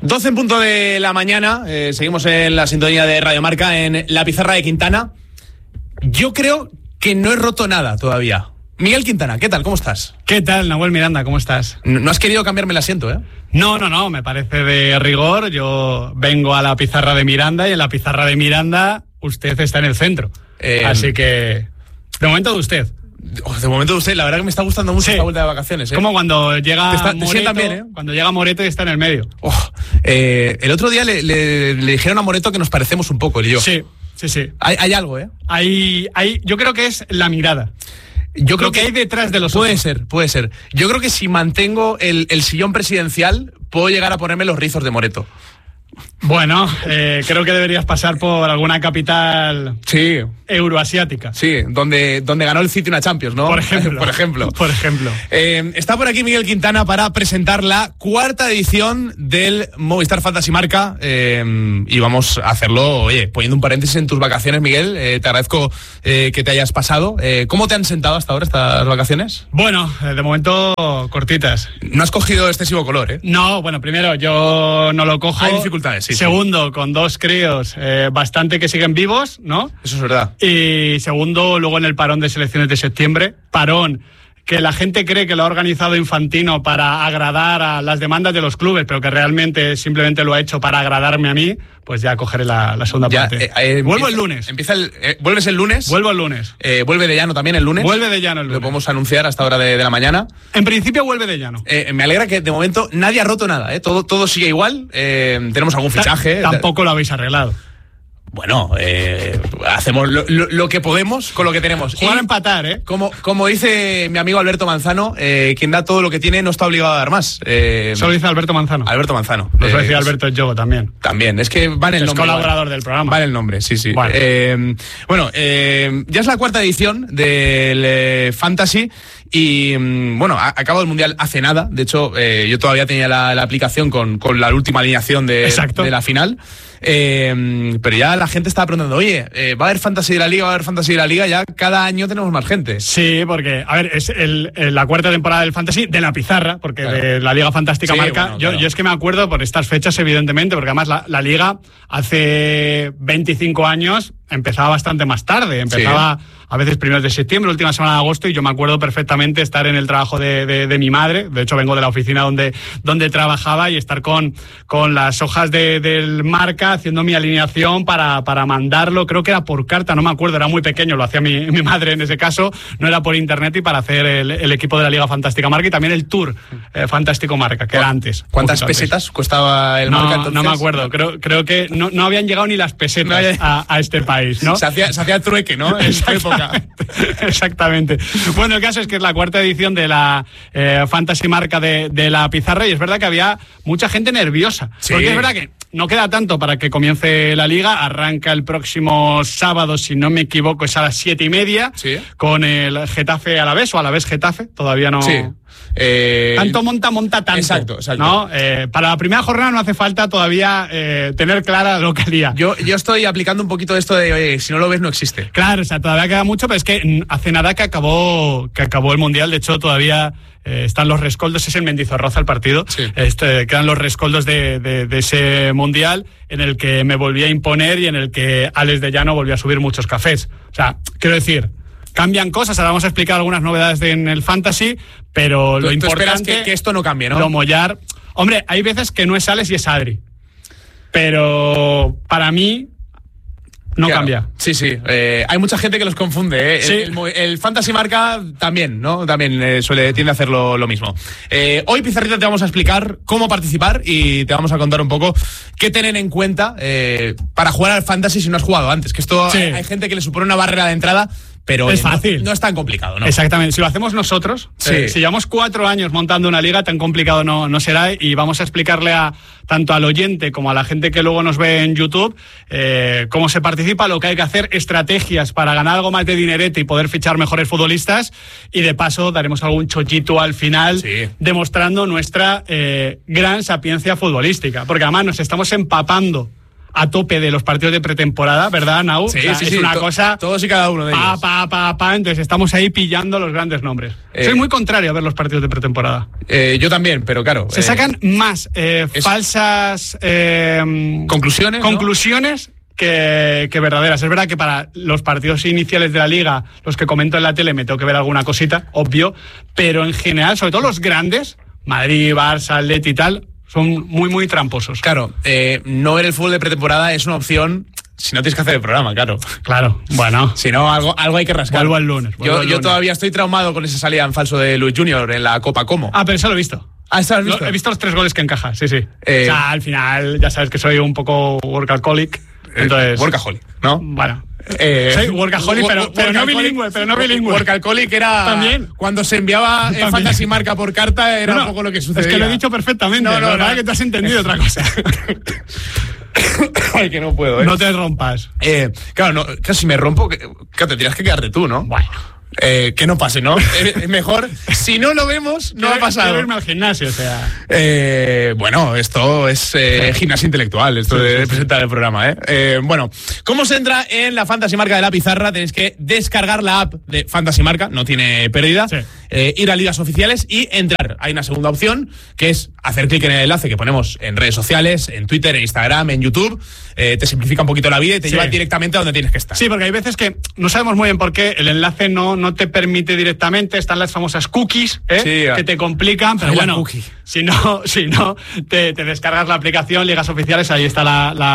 12 en punto de la mañana, seguimos en la sintonía de Radio Marca, en la pizarra de Quintana. Yo creo que no he roto nada todavía. Miguel Quintana, ¿qué tal? ¿Cómo estás? ¿Qué tal, Nahuel Miranda? ¿Cómo estás? No has querido cambiarme el asiento, ¿eh? No, me parece de rigor. Yo vengo a la pizarra de Miranda y en la pizarra de Miranda usted está en el centro. Así que, de momento de usted. De momento usted, la verdad que me está gustando mucho esta vuelta de vacaciones, ¿eh? Como cuando llega Moreto, bien, ¿eh? Cuando llega Moreto y está en el medio. El otro día le dijeron a Moreto que nos parecemos un poco, él y yo. Sí. Hay algo, ¿eh? Yo creo que es la mirada. Yo creo que hay detrás de los ojos. Puede ser. Yo creo que si mantengo el sillón presidencial, puedo llegar a ponerme los rizos de Moreto. Bueno, creo que deberías pasar por alguna capital euroasiática. Sí, donde ganó el City una Champions, ¿no? Por ejemplo. Está por aquí Miguel Quintana para presentar la 4ª edición del Movistar Fantasy Marca y vamos a hacerlo, poniendo un paréntesis en tus vacaciones, Miguel. Te agradezco que te hayas pasado. ¿Cómo te han sentado hasta ahora estas vacaciones? Bueno, de momento cortitas. No has cogido excesivo color, ¿eh? No, bueno, primero, yo no lo cojo. Hay dificultades, sí. Segundo, con 2 críos bastante que siguen vivos, ¿no? Eso es verdad. Y segundo, luego en el parón de selecciones de septiembre, parón que la gente cree que lo ha organizado Infantino para agradar a las demandas de los clubes, pero que realmente simplemente lo ha hecho para agradarme a mí, pues ya cogeré la segunda parte. Vuelvo el lunes. ¿Vuelves el lunes? Vuelvo el lunes. ¿Vuelve de llano también el lunes? Vuelve de llano el lunes. Lo podemos anunciar hasta hora de la mañana. En principio vuelve de llano. Me alegra que de momento nadie ha roto nada, ¿eh? Todo sigue igual. Tenemos algún fichaje. Tampoco lo habéis arreglado. Bueno, hacemos lo que podemos con lo que tenemos. Jugar a empatar, ¿eh? Como dice mi amigo Alberto Manzano, quien da todo lo que tiene no está obligado a dar más. Solo dice Alberto Manzano. Alberto Manzano. Lo decía Alberto Yogo también. También, es que van el nombre. Es colaborador del programa. Vale el nombre, sí. Bueno, ya es la 4ª edición del Fantasy. Y bueno, acabó el Mundial hace nada. De hecho, yo todavía tenía la aplicación con la última alineación de la final. Pero ya la gente estaba preguntando, ¿va a haber Fantasy de la Liga? ¿Va a haber Fantasy de la Liga? Ya cada año tenemos más gente. Sí, porque, a ver, es la 4ª temporada del Fantasy de la pizarra, porque claro, de la Liga Fantástica Marca. Bueno, claro. Yo es que me acuerdo por estas fechas, evidentemente, porque además la Liga hace 25 años empezaba bastante más tarde. Empezaba a veces primeros de septiembre, última semana de agosto, y yo me acuerdo perfectamente estar en el trabajo de mi madre. De hecho, vengo de la oficina donde trabajaba, y estar con las hojas del Marca haciendo mi alineación para mandarlo. Creo que era por carta, no me acuerdo, era muy pequeño, lo hacía mi madre en ese caso, no era por internet, y para hacer el equipo de la Liga Fantástica Marca y también el Tour Fantástico Marca, que era antes. ¿Cuántas pesetas costaba el Marca entonces? No me acuerdo, creo que no habían llegado ni las pesetas a este país, ¿no? Se hacía trueque, ¿no? En esa época. Exactamente. Bueno, el caso es que es la 4ª edición de la Fantasy Marca de la pizarra, y es verdad que había mucha gente nerviosa. Sí. Porque es verdad que no queda tanto para que comience la Liga. Arranca el próximo sábado, si no me equivoco, es a las 7:30, con el Getafe Alavés, o Alavés Getafe, todavía no... Sí. Tanto monta tanto. Exacto. ¿No? Para la primera jornada no hace falta todavía tener clara la localidad. Yo estoy aplicando un poquito esto de, si no lo ves, no existe. Claro, o sea, todavía queda mucho, pero es que hace nada que acabó el Mundial. De hecho, todavía están los rescoldos. Es el Mendizorroza el partido. Sí. Quedan los rescoldos de ese Mundial, en el que me volví a imponer y en el que Alex de Llano volvió a subir muchos cafés. O sea, quiero decir, cambian cosas. Ahora vamos a explicar algunas novedades en el Fantasy, pero lo importante es que esto no cambie, ¿no? Lo mollar. Hombre, hay veces que no es Alex y es Adri, pero para mí no cambia. Sí. Hay mucha gente que los confunde, ¿eh? Sí. El Fantasy Marca también, ¿no? También tiende a hacer lo mismo. Hoy, Pizarrita, te vamos a explicar cómo participar y te vamos a contar un poco qué tener en cuenta para jugar al Fantasy si no has jugado antes. Que esto hay gente que le supone una barrera de entrada, pero es fácil. No es tan complicado, ¿no? Exactamente. Si lo hacemos nosotros, si llevamos 4 años montando una liga, tan complicado no será, y vamos a explicarle tanto al oyente como a la gente que luego nos ve en YouTube cómo se participa, lo que hay que hacer, estrategias para ganar algo más de dinerete y poder fichar mejores futbolistas, y de paso daremos algún chochito al final, demostrando nuestra gran sapiencia futbolística, porque además nos estamos empapando a tope de los partidos de pretemporada, ¿verdad, Nau? Sí, o sea, sí, es una cosa... Todos y cada uno de ellos. Entonces estamos ahí pillando los grandes nombres. Soy muy contrario a ver los partidos de pretemporada. Yo también, pero claro... Se sacan más falsas... Conclusiones, ¿no? Que verdaderas. Es verdad que para los partidos iniciales de la Liga, los que comento en la tele, me tengo que ver alguna cosita, obvio, pero en general, sobre todo los grandes, Madrid, Barça, Atleti y tal, son muy, muy tramposos. Claro, no ver el fútbol de pretemporada es una opción si no tienes que hacer el programa, claro. Claro, bueno. Si no, algo hay que rascar. Vuelvo el lunes. Yo todavía estoy traumado con esa salida en falso de Luis Junior en la Copa Como. Ah, pero eso lo he visto. Ah, ¿eso lo has visto? He visto los 3 goles que encaja, sí. O sea, al final, ya sabes que soy un poco workaholic. Entonces, workaholic, ¿no? Bueno. Soy workaholic, pero no bilingüe, Workaholic era también cuando se enviaba en Fantasy Marca por carta, era un poco lo que sucedía. Es que lo he dicho perfectamente. No, verdad que te has entendido otra cosa. Ay, que no puedo, No te rompas. Claro, si me rompo, claro, te tienes que quedarte tú, ¿no? Bueno. Que no pase, ¿no? Es mejor, si no lo vemos, no ha pasado. Quiero irme al gimnasio, o sea. Bueno, esto es gimnasia intelectual, esto de presentar el programa, Bueno, ¿cómo se entra en la Fantasy Marca de la pizarra? Tenéis que descargar la app de Fantasy Marca, no tiene pérdida, ir a ligas oficiales y entrar. Hay una segunda opción, que es hacer clic en el enlace que ponemos en redes sociales, en Twitter, en Instagram, en YouTube. Te simplifica un poquito la vida y te lleva directamente a donde tienes que estar. Sí, porque hay veces que no sabemos muy bien por qué el enlace no te permite directamente, están las famosas cookies, que te complican, pero bueno, si no te descargas la aplicación, ligas oficiales, ahí está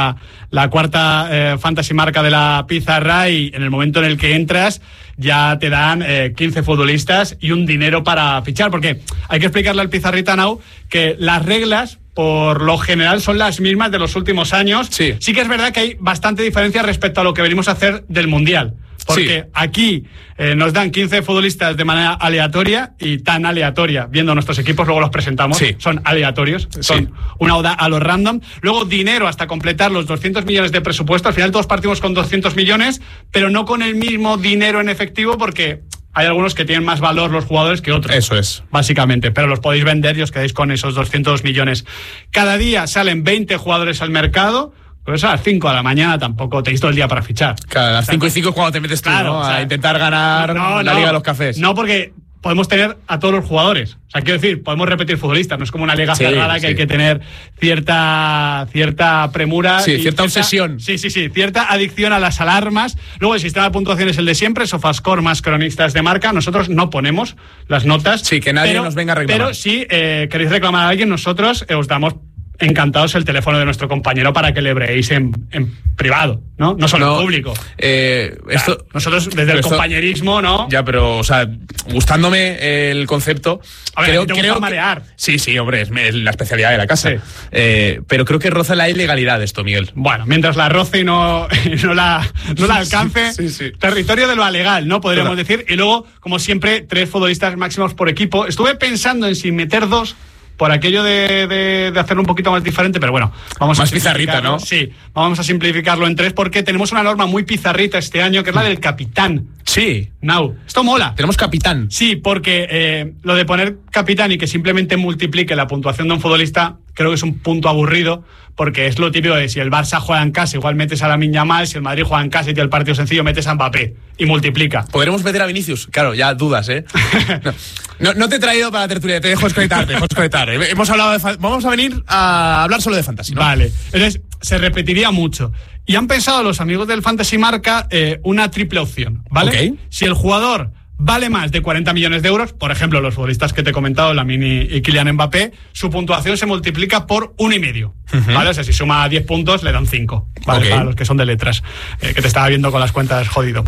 la cuarta Fantasy Marca de la pizarra, y en el momento en el que entras ya te dan 15 futbolistas y un dinero para fichar, porque hay que explicarle al pizarrita Nau que las reglas por lo general son las mismas de los últimos años. Sí que es verdad que hay bastante diferencia respecto a lo que venimos a hacer del Mundial. Porque aquí nos dan 15 futbolistas de manera aleatoria, y tan aleatoria, viendo nuestros equipos, luego los presentamos, son aleatorios, son una oda a los random. Luego dinero hasta completar los 200 millones de presupuesto. Al final todos partimos con 200 millones, pero no con el mismo dinero en efectivo, porque hay algunos que tienen más valor los jugadores que otros. Eso es. Básicamente, pero los podéis vender y os quedáis con esos 200 millones. Cada día salen 20 jugadores al mercado. Pues a las 5 de la mañana tampoco tenéis todo el día para fichar. Claro, a las 5 y 5 es cuando te metes tú, ¿no? A intentar ganar la Liga de los Cafés. No, porque podemos tener a todos los jugadores. O sea, quiero decir, podemos repetir futbolistas. No es como una liga cerrada que hay que tener cierta premura. Sí, cierta obsesión. Sí, cierta adicción a las alarmas. Luego el sistema de puntuación es el de siempre, Sofascore más cronistas de marca. Nosotros no ponemos las notas. Sí, que nadie nos venga a reclamar. Pero si queréis reclamar a alguien, nosotros os damos encantados el teléfono de nuestro compañero para que le breéis en privado, ¿no? No solo en público. Nosotros desde el compañerismo, ¿no? Ya, pero, o sea, gustándome el concepto. A ver, creo marear. Sí, hombre, es la especialidad de la casa. Pero creo que roza la ilegalidad esto, Miguel. Bueno, mientras la roce y no la alcance, territorio de lo alegal, ¿no? Podríamos decir. Y luego, como siempre, 3 futbolistas máximos por equipo. Estuve pensando en si meter 2, por aquello de hacerlo un poquito más diferente, pero bueno, vamos más pizarrita, ¿no? Sí, vamos a simplificarlo en 3 porque tenemos una norma muy pizarrita este año, que es la del capitán. Sí. Nau, esto mola. Tenemos capitán. Sí, porque lo de poner capitán y que simplemente multiplique la puntuación de un futbolista, creo que es un punto aburrido, porque es lo típico de si el Barça juega en casa, igual metes a Lamine Yamal, si el Madrid juega en casa y tiene el partido sencillo, metes a Mbappé y multiplica. ¿Podremos meter a Vinicius? Claro, ya dudas, ¿eh? No te he traído para la tertulia, te dejo desconectar. Hemos hablado vamos a venir a hablar solo de Fantasy, ¿no? Vale, entonces se repetiría mucho. Y han pensado los amigos del Fantasy Marca una triple opción, ¿vale? Okay. Si el jugador vale más de 40 millones de euros, por ejemplo, los futbolistas que te he comentado, Lamine y Kylian Mbappé, su puntuación se multiplica por 1,5, ¿vale? O sea, si suma 10 puntos, le dan 5, ¿vale? Okay. Para los que son de letras, que te estaba viendo con las cuentas jodido.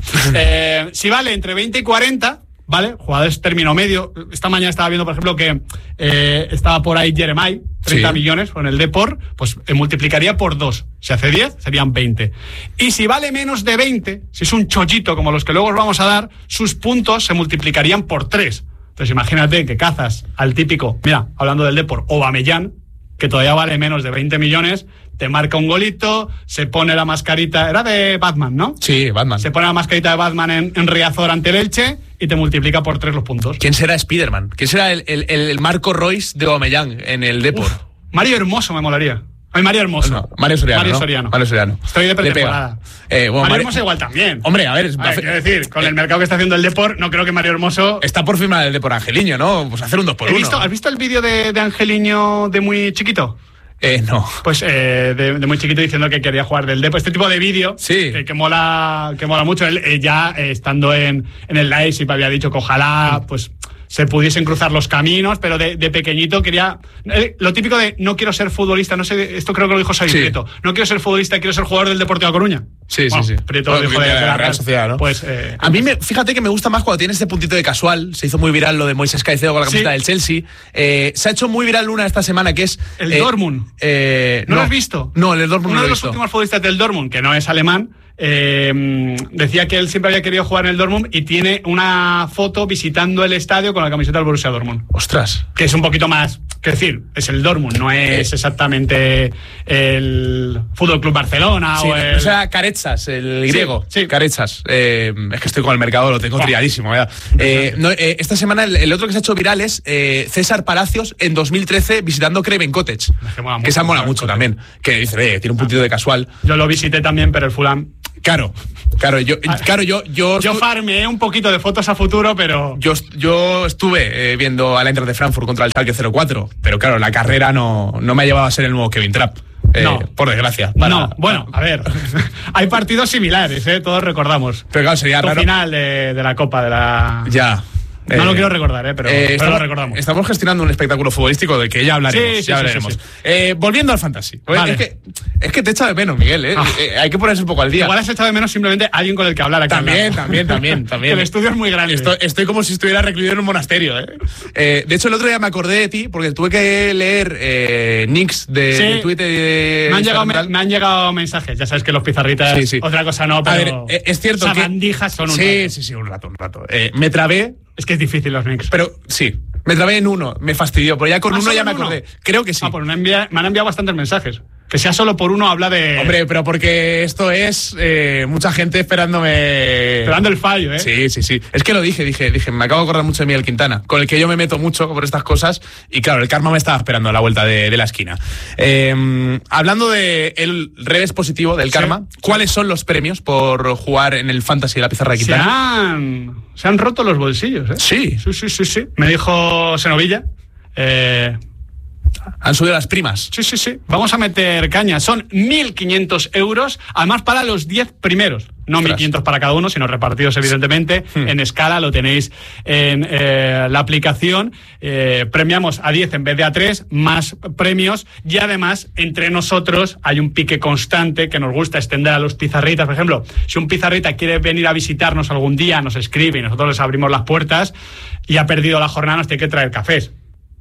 Si vale entre 20 y 40... ¿vale? Jugadores término medio. Esta mañana estaba viendo, por ejemplo, que estaba por ahí Jeremai, 30 millones con el Depor, pues multiplicaría por 2. Si hace 10, serían 20. Y si vale menos de 20, si es un chollito como los que luego os vamos a dar, sus puntos se multiplicarían por 3. Entonces imagínate que cazas al típico, mira, hablando del Depor, Aubameyang, que todavía vale menos de 20 millones, te marca un golito, se pone la mascarita, era de Batman, ¿no? Sí, Batman. Se pone la mascarita de Batman en Riazor ante el Elche y te multiplica por 3 los puntos. ¿Quién será Spiderman? ¿Quién será el Marco Royce de Aubameyang en el Depor? Mario Hermoso me molaría. Mario Hermoso. No, Mario Soriano. Estoy de pretemporada. Mario Hermoso igual también. Hombre, a ver, quiero decir, con el mercado que está haciendo el Depor, no creo que Mario Hermoso... Está por firmar el Depor Angeliño, ¿no? Pues hacer un 2x1. ¿Has visto el vídeo de Angeliño de muy chiquito? No. Pues de muy chiquito diciendo que quería jugar del Depor. Este tipo de vídeo sí. que mola mucho. Él ya estando en el Leipzig había dicho que ojalá pues se pudiesen cruzar los caminos, pero de pequeñito quería... lo típico de no quiero ser futbolista, no sé, esto creo que lo dijo Xavi Prieto. No quiero ser futbolista, quiero ser jugador del Deportivo A Coruña. Sí. Prieto lo dijo de la Real Sociedad, ¿no? Pues, a mí, fíjate que me gusta más cuando tiene ese puntito de casual. Se hizo muy viral lo de Moisés Caicedo con la camiseta del Chelsea. Se ha hecho muy viral una esta semana que es... El Dortmund. ¿No lo has visto? No, el Dortmund Uno de los últimos futbolistas del Dortmund, que no es alemán, decía que él siempre había querido jugar en el Dortmund y tiene una foto visitando el estadio con la camiseta del Borussia Dortmund. ¡Ostras! Que es un poquito más... Es decir, es el Dortmund, no es exactamente el Fútbol Club Barcelona o sea, Caretsas, el griego. Sí. Caretsas. Es que estoy con el mercado, lo tengo triadísimo. Esta semana el otro que se ha hecho viral es César Palacios en 2013 visitando Craven Cottage. Que se mola mucho también. Que dice, tiene un puntito de casual. Yo lo visité también, pero el Fulham... Claro, yo farmeé un poquito de fotos a futuro, pero... Yo estuve viendo al Eintracht de Frankfurt contra el Schalke 04, pero claro, la carrera no me ha llevado a ser el nuevo Kevin Trapp. No, por desgracia. A ver, hay partidos similares, todos recordamos. Pero claro, sería raro. Final de la Copa de la... Ya. No lo quiero recordar, pero lo recordamos. Estamos gestionando un espectáculo futbolístico del que ya hablaremos. Sí. Volviendo al fantasy. Vale. Es que te echa de menos, Miguel. Hay que ponerse un poco al día. Igual has echado de menos simplemente alguien con el que hablar aquí. También. El estudio es muy grande. Estoy como si estuviera recluido en un monasterio. De hecho, el otro día me acordé de ti porque tuve que leer nicks de Twitter. Me han llegado mensajes. Ya sabes que los pizarritas, otra cosa no, pero... A ver, es cierto que... sabandijas son un rato. un rato. Me trabé... Es que es difícil los nicks. Pero sí, me trabé en uno, me fastidió, pero ya con uno ya me acordé. Creo que sí. Pues me han enviado bastantes mensajes. Que sea solo por uno habla de... Hombre, pero porque esto es mucha gente esperándome... Esperando el fallo, Sí. Es que lo dije, me acabo de acordar mucho de Miguel Quintana, con el que yo me meto mucho por estas cosas, y claro, el karma me estaba esperando a la vuelta de la esquina. Hablando del revés positivo del karma, ¿cuáles son los premios por jugar en el Fantasy de la pizarra de Quintana? Se han roto los bolsillos, Sí. Me dijo Senovilla... Han subido las primas. Sí. Vamos a meter caña. Son 1.500 euros, además para los 10 primeros. No 1.500 para cada uno, sino repartidos, evidentemente. En escala, lo tenéis en la aplicación. Premiamos a 10 en vez de a 3, más premios. Y además, entre nosotros hay un pique constante que nos gusta extender a los pizarritas. Por ejemplo, si un pizarrita quiere venir a visitarnos algún día, nos escribe y nosotros les abrimos las puertas y ha perdido la jornada, nos tiene que traer cafés.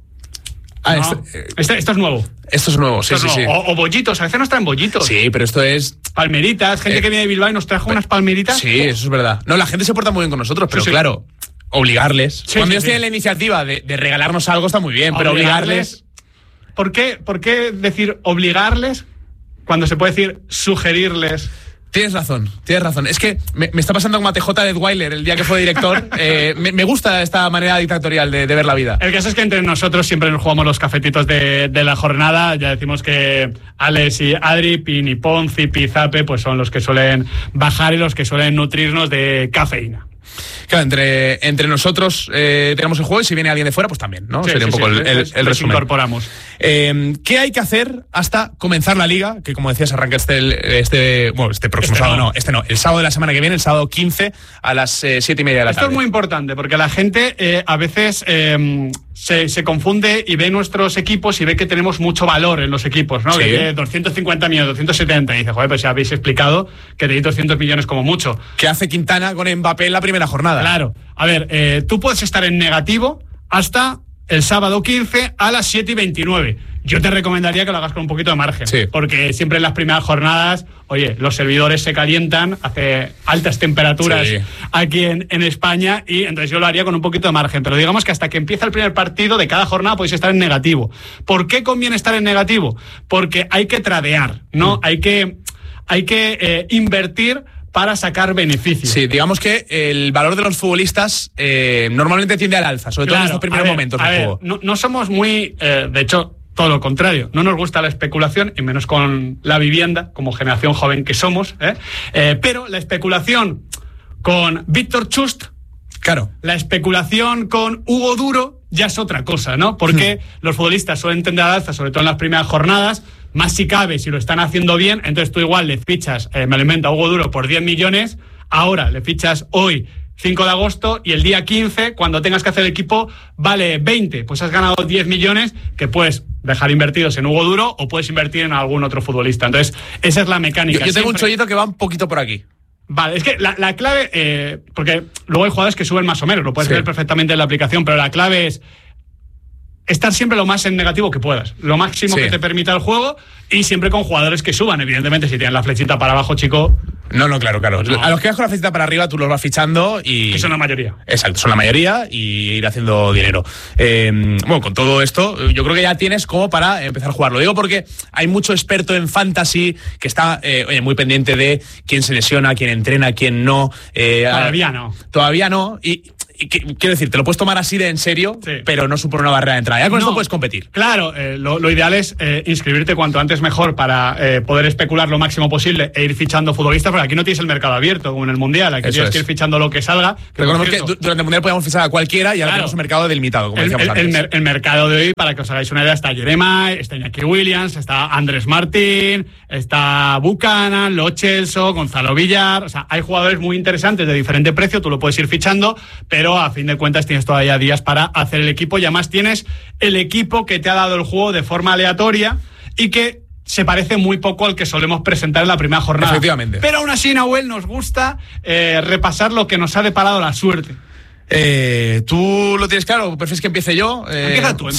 Esto es nuevo. Esto es nuevo, sí. O bollitos, a veces nos traen bollitos. Sí, pero esto es... Palmeritas, gente que viene de Bilbao y nos trajo unas palmeritas. Sí, eso es verdad. No, la gente se porta muy bien con nosotros, pero claro, obligarles. Cuando ellos tienen la iniciativa de regalarnos algo está muy bien, pero obligarles... ¿Por qué decir obligarles cuando se puede decir sugerirles? Tienes razón. Es que me está pasando como a TJ Detweiler el día que fue director. Me gusta esta manera dictatorial de ver la vida. El caso es que entre nosotros siempre nos jugamos los cafetitos de la jornada. Ya decimos que Alex y Adri, Pini, Ponzi, Pizape, pues son los que suelen bajar y los que suelen nutrirnos de cafeína. Claro, entre nosotros tenemos el juego y si viene alguien de fuera, pues también, ¿no? Sería un poco el resumen. Incorporamos. ¿Qué hay que hacer hasta comenzar la liga? Que como decías, arranca este próximo sábado, el sábado de la semana que viene, el sábado 15 a las 7:30 de la tarde. Esto es muy importante porque la gente a veces se confunde y ve nuestros equipos y ve que tenemos mucho valor en los equipos, ¿no? Sí. Que 250 millones, 270, y dice, joder, pues ya habéis explicado que tenéis 200 millones como mucho. ¿Qué hace Quintana con Mbappé en la primera jornada? Claro. A ver, tú puedes estar en negativo hasta el sábado 15 a las 7:29. Yo te recomendaría que lo hagas con un poquito de margen. Sí. Porque siempre en las primeras jornadas, oye, los servidores se calientan, hace altas temperaturas aquí en España, y entonces yo lo haría con un poquito de margen. Pero digamos que hasta que empieza el primer partido de cada jornada podéis estar en negativo. ¿Por qué conviene estar en negativo? Porque hay que tradear, ¿no? Hay que invertir para sacar beneficios. Sí, digamos que el valor de los futbolistas normalmente tiende al alza, sobre todo en estos primeros momentos del juego. No somos muy... de hecho, todo lo contrario. No nos gusta la especulación, y menos con la vivienda, como generación joven que somos, pero la especulación con Víctor Chust, claro, la especulación con Hugo Duro ya es otra cosa, ¿no? Porque los futbolistas suelen tender al alza, sobre todo en las primeras jornadas, más si cabe, si lo están haciendo bien, entonces tú igual le fichas, me lo invento, a Hugo Duro por 10 millones, ahora le fichas hoy 5 de agosto y el día 15, cuando tengas que hacer el equipo, vale 20. Pues has ganado 10 millones que puedes dejar invertidos en Hugo Duro o puedes invertir en algún otro futbolista. Entonces, esa es la mecánica. Yo tengo un chollito que va un poquito por aquí. Vale, es que la clave, porque luego hay jugadores que suben más o menos, lo puedes ver perfectamente en la aplicación, pero la clave es estar siempre lo más en negativo que puedas, lo máximo que te permita el juego, y siempre con jugadores que suban. Evidentemente, si tienen la flechita para abajo, chico... No, claro. No. A los que vas con la flechita para arriba, tú los vas fichando y... Que son la mayoría. Exacto, son la mayoría y ir haciendo dinero. Bueno, con todo esto, yo creo que ya tienes como para empezar a jugar. Lo digo porque hay mucho experto en fantasy que está muy pendiente de quién se lesiona, quién entrena, quién no. Todavía no. Y quiero decir, te lo puedes tomar así de en serio, pero no supone una barrera de entrada. Ya con esto puedes competir. Claro, lo ideal es inscribirte cuanto antes mejor para poder especular lo máximo posible e ir fichando futbolistas, porque aquí no tienes el mercado abierto como en el Mundial, aquí tienes que ir fichando lo que salga. Recordemos que durante el Mundial podíamos fichar a cualquiera y ahora tenemos un mercado delimitado, como decíamos antes. El mercado de hoy, para que os hagáis una idea, está Jeremiah, está Iñaki Williams, está Andrés Martín, está Buchanan, Lo Celso, Gonzalo Villar. O sea, hay jugadores muy interesantes de diferente precio, tú lo puedes ir fichando, pero a fin de cuentas tienes todavía días para hacer el equipo, y además tienes el equipo que te ha dado el juego de forma aleatoria y que se parece muy poco al que solemos presentar en la primera jornada. Efectivamente. Pero aún así, Nahuel, nos gusta repasar lo que nos ha deparado la suerte. ¿Tú lo tienes claro? ¿Prefieres que empiece yo? Empieza tú.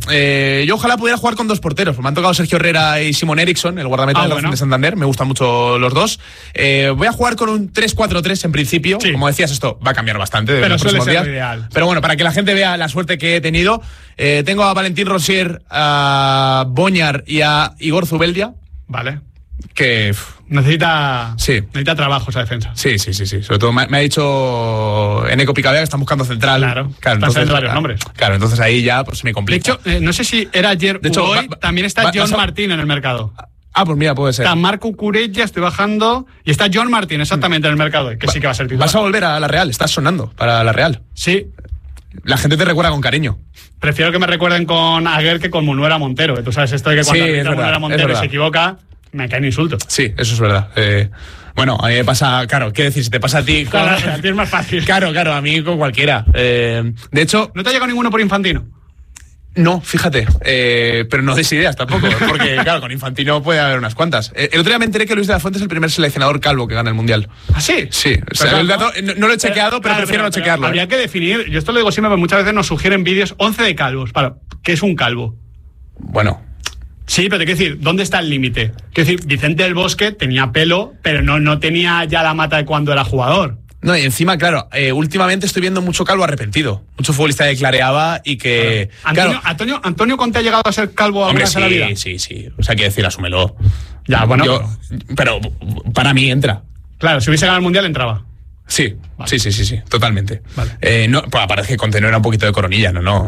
Yo ojalá pudiera jugar con dos porteros. Me han tocado Sergio Herrera y Simón Eriksson, el guardameta de Santander. Me gustan mucho los dos. Voy a jugar con un 3-4-3 en principio. Como decías, esto va a cambiar bastante. Pero suele ser ideal. Pero bueno, para que la gente vea la suerte que he tenido, tengo a Valentín Rosier, a Boñar y a Igor Zubeldia. Vale. Que... Necesita trabajo esa defensa. Sí. Sobre todo me ha dicho Eneco Picabea que están buscando central. Claro, entonces varios nombres. Claro, entonces ahí ya pues, se me complica. De hecho, no sé si era ayer o hoy, también está John Martín en el mercado. Pues mira, puede ser. Está Marco Curella, estoy bajando, y está John Martín exactamente en el mercado, que sí que va a ser titular. Vas a volver a la Real, estás sonando para la Real. Sí. La gente te recuerda con cariño. Prefiero que me recuerden con Aguer que con Munuera Montero, que tú sabes esto de que cuando Munuera Montero se equivoca, me caen insultos. Sí, eso es verdad. Bueno, a mí me pasa, claro, ¿qué decir? Si te pasa a ti... Claro, a ti es más fácil. Claro, a mí con cualquiera. De hecho... ¿No te ha llegado ninguno por Infantino? No, fíjate, pero no des ideas tampoco, porque claro, con Infantino puede haber unas cuantas. El otro día me enteré que Luis de la Fuente es el primer seleccionador calvo que gana el Mundial. ¿Ah, sí? Sí, o sea, el dato no lo he chequeado, pero prefiero no chequearlo. Habría que definir, yo esto lo digo siempre, pero muchas veces nos sugieren vídeos 11 de calvos. ¿Qué es un calvo? Bueno... Sí, pero te quiero decir, ¿dónde está el límite? Quiero decir, Vicente del Bosque tenía pelo, pero no tenía ya la mata de cuando era jugador. No, y encima, claro, últimamente estoy viendo mucho calvo arrepentido. Mucho futbolista que clareaba y que... ¿Antonio Conte ha llegado a ser calvo alguna vez en la vida? Sí. O sea, quiero decir, asúmelo. Ya, bueno. Pero para mí entra. Claro, si hubiese ganado el Mundial entraba. Sí, vale. Sí, totalmente. Vale. Pues parece que Conte no era un poquito de Coronilla, no.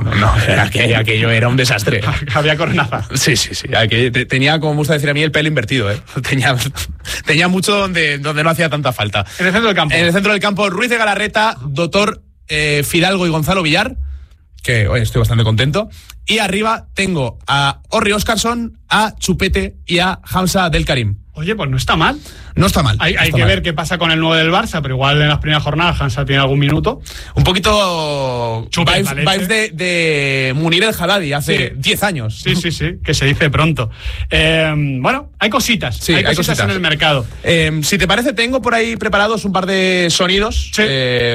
Aquello era un desastre. Había coronaza. Sí. Tenía, como me gusta decir a mí, el pelo invertido, Tenía mucho donde no hacía tanta falta. En el centro del campo. En el centro del campo, Ruiz de Galarreta, Doctor Fidalgo y Gonzalo Villar, que hoy estoy bastante contento. Y arriba tengo a Orri Óscarsson, a Chupete y a Hamza Del Karim. Oye, pues no está mal. No está mal. Hay que ver qué pasa con el 9 del Barça, pero igual en las primeras jornadas Hansa tiene algún minuto. Un poquito vibes de Munir el Haddadi hace 10 años. Sí, que se dice pronto. Bueno, hay cositas. Sí, hay cositas en el mercado. Si te parece, tengo por ahí preparados un par de sonidos. Sí.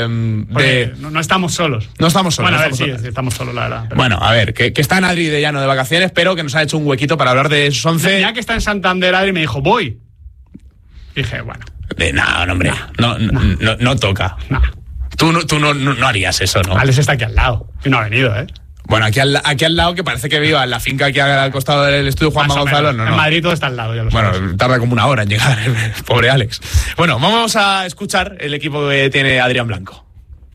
No estamos solos. No estamos solos. Bueno, estamos solos, la verdad. Pero... Bueno, a ver, que está Adri de Llano de vacaciones, pero que nos ha hecho un huequito para hablar de esos 11. Ya que está en Santander, Adri me dijo, voy. Dije, bueno. No, hombre, no toca. No. Tú no harías eso, ¿no? Alex está aquí al lado y no ha venido, ¿eh? Bueno, aquí al lado, que parece que viva en la finca aquí al costado del estudio Juanma Gonzalo. No. En Madrid todo está al lado, ya lo sabes. Bueno, tarda como una hora en llegar, pobre Alex. Bueno, vamos a escuchar el equipo que tiene Adrián Blanco.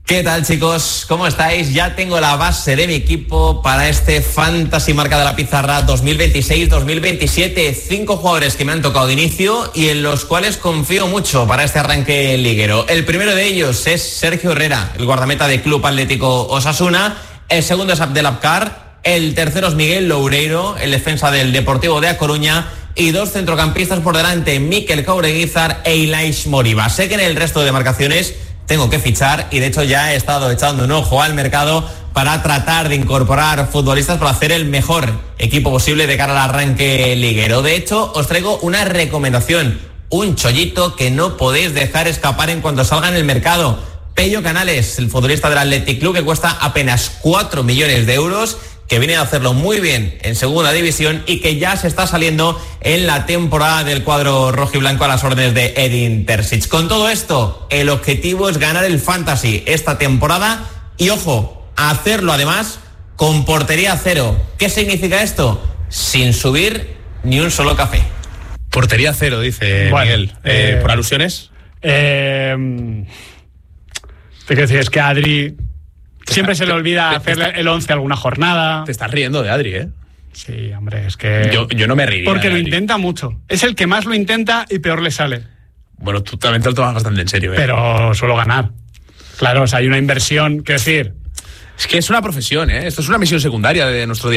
¿Qué tal, chicos? ¿Cómo estáis? Ya tengo la base de mi equipo para este Fantasy Marca de la Pizarra 2026-2027. 5 jugadores que me han tocado de inicio y en los cuales confío mucho para este arranque liguero. El primero de ellos es Sergio Herrera, el guardameta del Club Atlético Osasuna. El segundo es Abdelabkar. El tercero es Miguel Loureiro, el defensa del Deportivo de A Coruña. Y 2 centrocampistas por delante, Mikel Jaureguizar e Ilaish Moriba. Sé que en el resto de demarcaciones tengo que fichar y de hecho ya he estado echando un ojo al mercado para tratar de incorporar futbolistas para hacer el mejor equipo posible de cara al arranque liguero. De hecho, os traigo una recomendación, un chollito que no podéis dejar escapar en cuanto salga en el mercado. Pello Canales, el futbolista del Athletic Club, que cuesta apenas 4 millones de euros, que viene a hacerlo muy bien en segunda división y que ya se está saliendo en la temporada del cuadro rojiblanco a las órdenes de Edin Terzic. Con todo esto, el objetivo es ganar el Fantasy esta temporada y, ojo, hacerlo además con portería cero. ¿Qué significa esto? Sin subir ni un solo café. Portería cero, dice Miguel. ¿Por alusiones? Te quiero decir, es que Adri... Siempre se le olvida hacer el 11 alguna jornada. Te estás riendo de Adri, ¿eh? Sí, hombre, es que... Yo no me reiría. Porque lo intenta mucho. Es el que más lo intenta y peor le sale. Bueno, tú también te lo tomas bastante en serio, ¿eh? Pero suelo ganar. Claro, o sea, hay una inversión, quiero decir... Es que es una profesión, ¿eh? Esto es una misión secundaria de nuestro día.